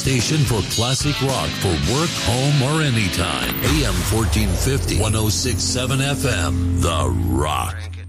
station for classic rock for work, home, or anytime. AM 1450, 106.7 FM, The Rock.